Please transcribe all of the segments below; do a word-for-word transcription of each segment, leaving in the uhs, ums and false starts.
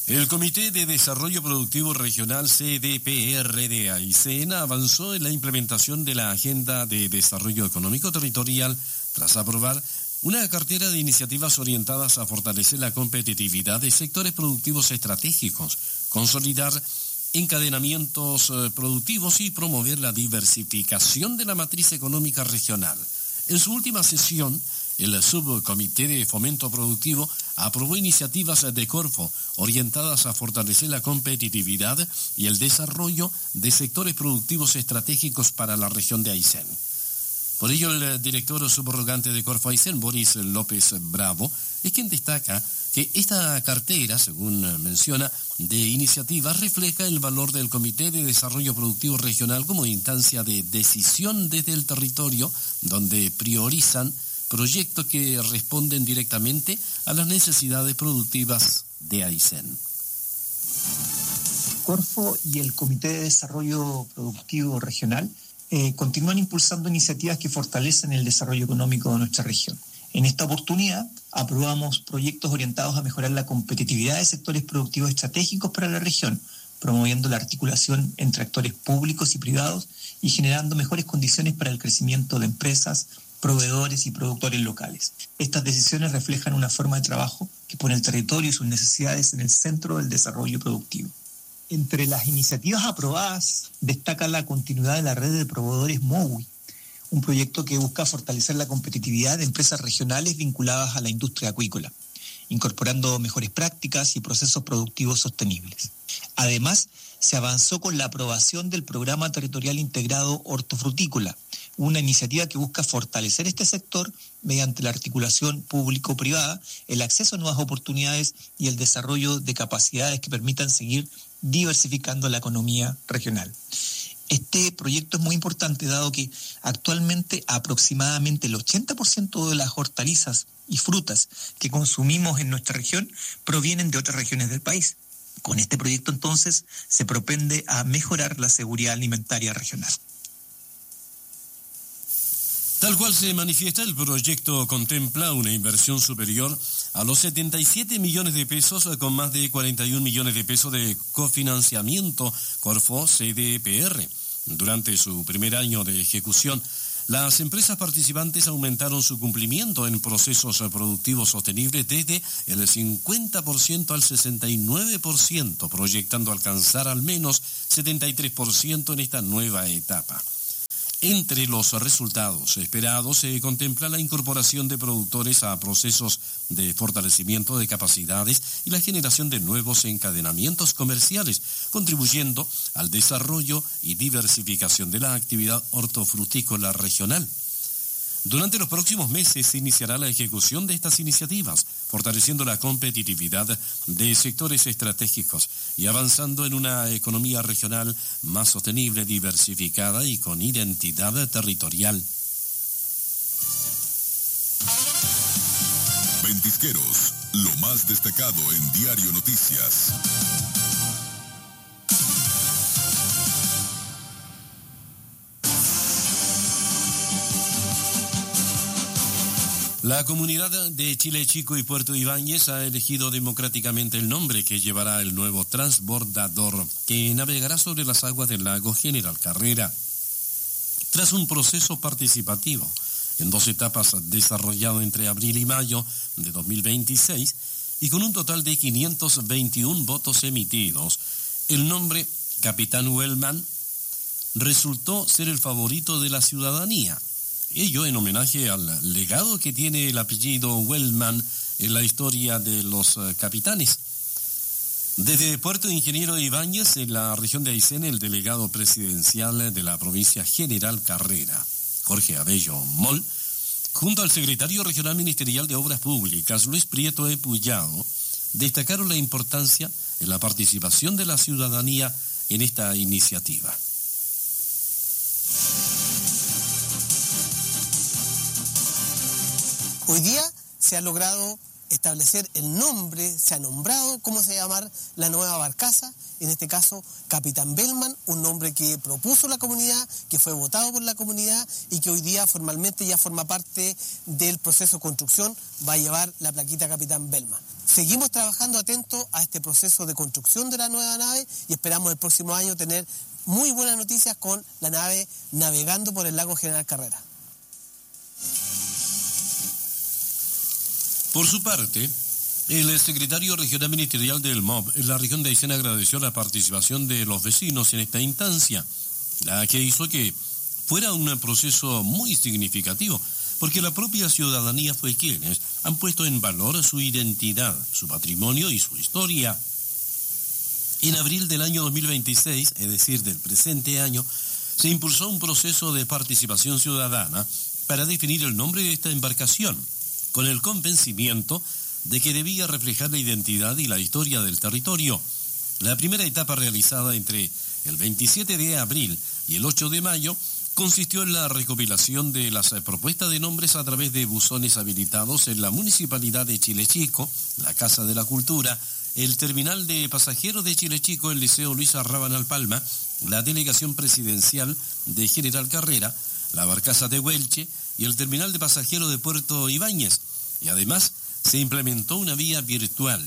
El Comité de Desarrollo Productivo Regional C D P R de Aysén avanzó en la implementación de la Agenda de Desarrollo Económico Territorial tras aprobar una cartera de iniciativas orientadas a fortalecer la competitividad de sectores productivos estratégicos, consolidar encadenamientos productivos y promover la diversificación de la matriz económica regional. En su última sesión, el Subcomité de Fomento Productivo aprobó iniciativas de Corfo orientadas a fortalecer la competitividad y el desarrollo de sectores productivos estratégicos para la región de Aysén. Por ello, el director subrogante de Corfo Aysén, Boris López Bravo, es quien destaca que esta cartera, según menciona, de iniciativas refleja el valor del Comité de Desarrollo Productivo Regional como instancia de decisión desde el territorio, donde priorizan proyectos que responden directamente a las necesidades productivas de Aysén. Corfo y el Comité de Desarrollo Productivo Regional eh, continúan impulsando iniciativas que fortalecen el desarrollo económico de nuestra región. En esta oportunidad aprobamos proyectos orientados a mejorar la competitividad de sectores productivos estratégicos para la región, promoviendo la articulación entre actores públicos y privados y generando mejores condiciones para el crecimiento de empresas, proveedores y productores locales. Estas decisiones reflejan una forma de trabajo que pone el territorio y sus necesidades en el centro del desarrollo productivo. Entre las iniciativas aprobadas destaca la continuidad de la red de proveedores MOWI, un proyecto que busca fortalecer la competitividad de empresas regionales vinculadas a la industria acuícola, incorporando mejores prácticas y procesos productivos sostenibles. Además, se avanzó con la aprobación del Programa Territorial Integrado Hortofrutícola, una iniciativa que busca fortalecer este sector mediante la articulación público-privada, el acceso a nuevas oportunidades y el desarrollo de capacidades que permitan seguir diversificando la economía regional. Este proyecto es muy importante dado que actualmente aproximadamente el ochenta por ciento de las hortalizas y frutas que consumimos en nuestra región provienen de otras regiones del país. Con este proyecto entonces se propende a mejorar la seguridad alimentaria regional. Tal cual se manifiesta, el proyecto contempla una inversión superior a los setenta y siete millones de pesos con más de cuarenta y un millones de pesos de cofinanciamiento Corfo C D P R. Durante su primer año de ejecución, las empresas participantes aumentaron su cumplimiento en procesos productivos sostenibles desde el cincuenta por ciento al sesenta y nueve por ciento, proyectando alcanzar al menos setenta y tres por ciento en esta nueva etapa. Entre los resultados esperados se contempla la incorporación de productores a procesos de fortalecimiento de capacidades y la generación de nuevos encadenamientos comerciales, contribuyendo al desarrollo y diversificación de la actividad hortofrutícola regional. Durante los próximos meses se iniciará la ejecución de estas iniciativas, fortaleciendo la competitividad de sectores estratégicos y avanzando en una economía regional más sostenible, diversificada y con identidad territorial. Ventisqueros, lo más destacado en Diario Noticias. La comunidad de Chile Chico y Puerto Ibáñez ha elegido democráticamente el nombre que llevará el nuevo transbordador que navegará sobre las aguas del lago General Carrera. Tras un proceso participativo en dos etapas desarrollado entre abril y mayo de dos mil veintiséis y con un total de quinientos veintiún votos emitidos, el nombre Capitán Wellman resultó ser el favorito de la ciudadanía. Ello en homenaje al legado que tiene el apellido Wellman en la historia de los capitanes. Desde Puerto Ingeniero Ibáñez, en la región de Aysén, el delegado presidencial de la provincia General Carrera, Jorge Abello Moll, junto al secretario regional ministerial de Obras Públicas, Luis Prieto Epullado, destacaron la importancia en la participación de la ciudadanía en esta iniciativa. Hoy día se ha logrado establecer el nombre, se ha nombrado cómo se va a llamar la nueva barcaza, en este caso Capitán Bellman, un nombre que propuso la comunidad, que fue votado por la comunidad y que hoy día formalmente ya forma parte del proceso de construcción, va a llevar la plaquita Capitán Bellman. Seguimos trabajando atentos a este proceso de construcción de la nueva nave y esperamos el próximo año tener muy buenas noticias con la nave navegando por el lago General Carrera. Por su parte, el secretario regional ministerial del M O B en la región de Aysén agradeció la participación de los vecinos en esta instancia, la que hizo que fuera un proceso muy significativo, porque la propia ciudadanía fue quienes han puesto en valor su identidad, su patrimonio y su historia. En abril del año dos mil veintiséis, es decir, del presente año, se impulsó un proceso de participación ciudadana para definir el nombre de esta embarcación, con el convencimiento de que debía reflejar la identidad y la historia del territorio. La primera etapa realizada entre el veintisiete de abril y el ocho de mayo consistió en la recopilación de las propuestas de nombres a través de buzones habilitados en la Municipalidad de Chile Chico, la Casa de la Cultura, el Terminal de Pasajeros de Chile Chico, el Liceo Luis Arrabanal Palma, la Delegación Presidencial de General Carrera, la Barcaza de Huelche y el Terminal de Pasajeros de Puerto Ibáñez. Y además se implementó una vía virtual,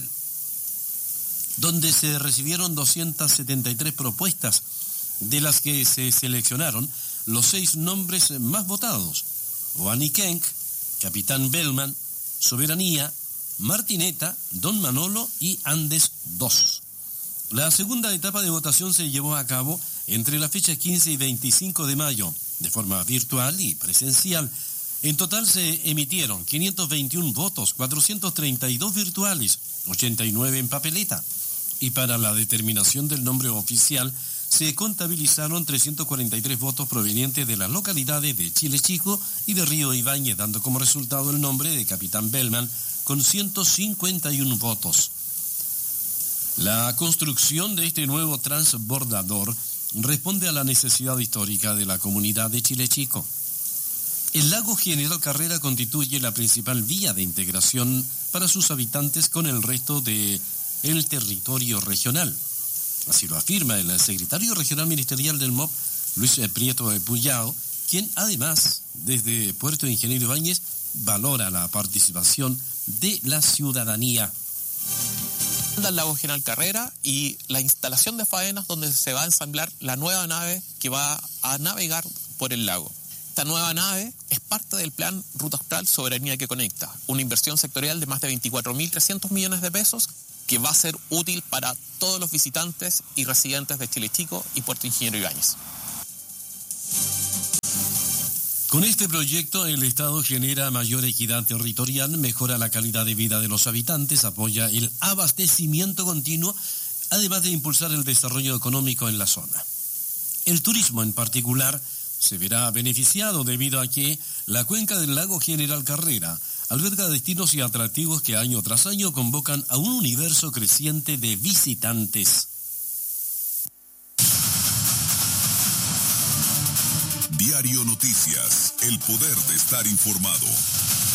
donde se recibieron doscientas setenta y tres propuestas, de las que se seleccionaron los seis nombres más votados: Oanikenk, Capitán Bellman, Soberanía, Martineta, Don Manolo y Andes dos. La segunda etapa de votación se llevó a cabo entre la fecha quince y veinticinco de mayo, de forma virtual y presencial. En total se emitieron quinientos veintiún votos, cuatrocientos treinta y dos virtuales, ochenta y nueve en papeleta. Y para la determinación del nombre oficial se contabilizaron trescientos cuarenta y tres votos provenientes de las localidades de Chile Chico y de Río Ibáñez, dando como resultado el nombre de Capitán Bellman con ciento cincuenta y uno votos. La construcción de este nuevo transbordador responde a la necesidad histórica de la comunidad de Chile Chico. El lago General Carrera constituye la principal vía de integración para sus habitantes con el resto del territorio regional. Así lo afirma el secretario regional ministerial del M O B, Luis Prieto de Puyao, quien además, desde Puerto Ingeniero Ibáñez, valora la participación de la ciudadanía. El lago General Carrera y la instalación de faenas donde se va a ensamblar la nueva nave que va a navegar por el lago. Esta nueva nave es parte del plan Ruta Austral Soberanía que Conecta, una inversión sectorial de más de veinticuatro mil trescientos millones de pesos que va a ser útil para todos los visitantes y residentes de Chile Chico y Puerto Ingeniero Ibáñez. Con este proyecto, el Estado genera mayor equidad territorial, mejora la calidad de vida de los habitantes, apoya el abastecimiento continuo, además de impulsar el desarrollo económico en la zona. El turismo en particular se verá beneficiado debido a que la cuenca del lago General Carrera alberga destinos y atractivos que año tras año convocan a un universo creciente de visitantes. Diario Noticias, el poder de estar informado.